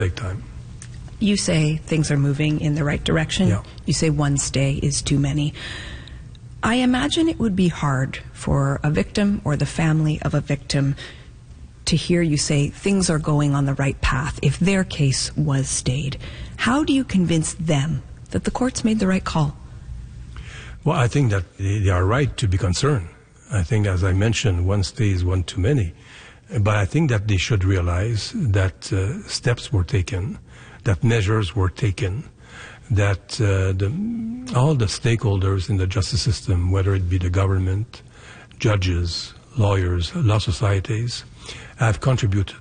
Big time. You say things are moving in the right direction. Yeah. You say one stay is too many. I imagine it would be hard for a victim or the family of a victim to hear you say things are going on the right path if their case was stayed. How do you convince them that the court's made the right call? Well, I think that they are right to be concerned. I think, as I mentioned, one stay is one too many. But I think that they should realize that steps were taken, that measures were taken, that all the stakeholders in the justice system, whether it be the government, judges, lawyers, law societies, have contributed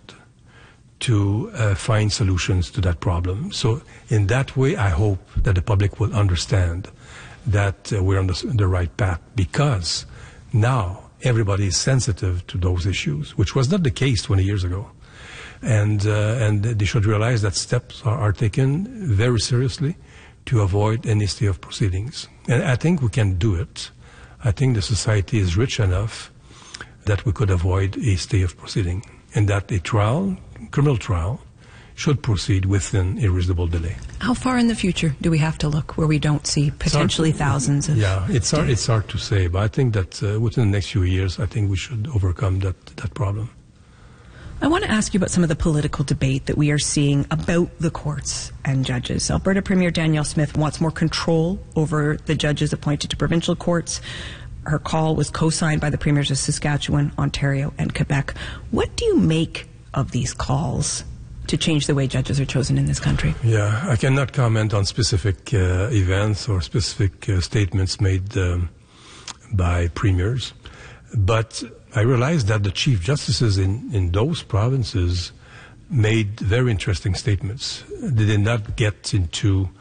to find solutions to that problem. So in that way, I hope that the public will understand that we're on the right path, because now everybody is sensitive to those issues, which was not the case 20 years ago. And they should realize that steps are taken very seriously to avoid any stay of proceedings. And I think we can do it. I think the society is rich enough that we could avoid a stay of proceeding, and that a trial, criminal trial, should proceed within a reasonable delay. How far in the future do we have to look where we don't see potentially thousands of... Yeah, it's hard to say, but I think that within the next few years, I think we should overcome that problem. I want to ask you about some of the political debate that we are seeing about the courts and judges. Alberta Premier Danielle Smith wants more control over the judges appointed to provincial courts. Her call was co-signed by the premiers of Saskatchewan, Ontario, and Quebec. What do you make of these calls to change the way judges are chosen in this country? Yeah, I cannot comment on specific events or specific statements made by premiers, but I realize that the chief justices in those provinces made very interesting statements. They did not get into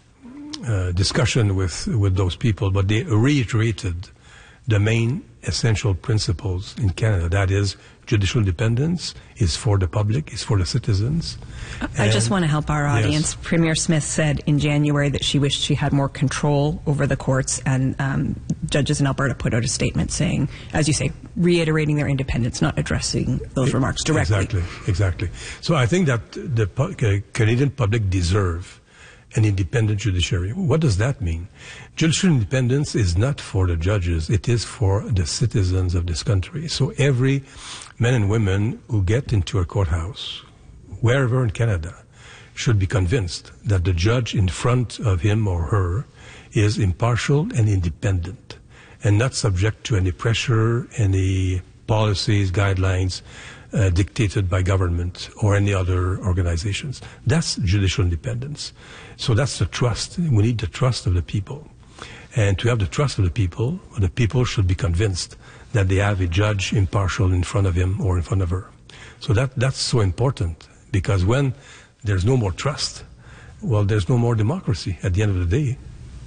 discussion with those people, but they reiterated the main essential principles in Canada. That is, judicial independence is for the public, is for the citizens. I just want to help our audience. Yes. Premier Smith said in January that she wished she had more control over the courts, and judges in Alberta put out a statement saying, as you say, reiterating their independence, not addressing those remarks directly. Exactly. So I think that the Canadian public deserve an independent judiciary. What does that mean? Judicial independence is not for the judges, it is for the citizens of this country. So every man and woman who get into a courthouse, wherever in Canada, should be convinced that the judge in front of him or her is impartial and independent, and not subject to any pressure, any policies, guidelines dictated by government or any other organizations. That's judicial independence. So that's the trust. We need the trust of the people. And to have the trust of the people should be convinced that they have a judge impartial in front of him or in front of her. So that's so important, because when there's no more trust, well, there's no more democracy at the end of the day.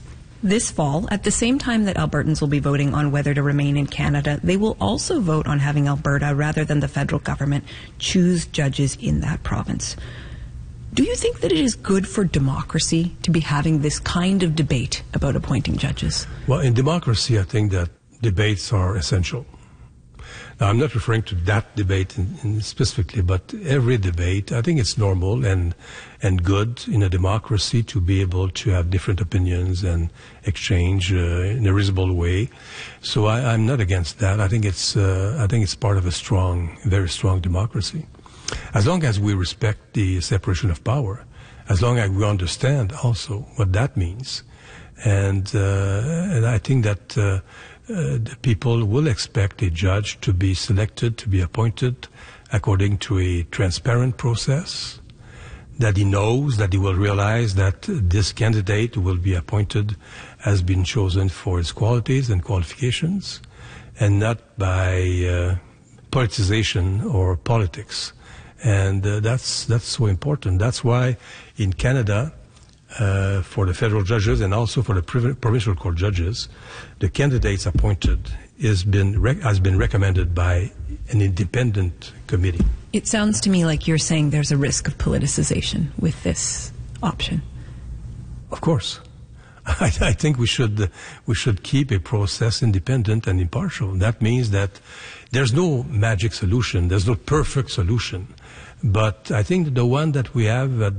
This fall, at the same time that Albertans will be voting on whether to remain in Canada, they will also vote on having Alberta, rather than the federal government, choose judges in that province. Do you think that it is good for democracy to be having this kind of debate about appointing judges? Well, in democracy, I think that debates are essential. Now, I'm not referring to that debate specifically, but every debate, I think it's normal and good in a democracy to be able to have different opinions and exchange in a reasonable way. So I'm not against that. I think it's part of a very strong democracy. As long as we respect the separation of power, as long as we understand also what that means, and I think that the people will expect a judge to be selected, to be appointed according to a transparent process, that he knows, that he will realize that this candidate who will be appointed has been chosen for his qualities and qualifications, and not by politicization or politics. And that's so important. That's why in Canada, for the federal judges and also for the provincial court judges, the candidates appointed has been recommended by an independent committee. It sounds to me like you're saying there's a risk of politicization with this option. Of course. I think we should keep a process independent and impartial. That means that there's no magic solution. There's no perfect solution. But I think the one that we have at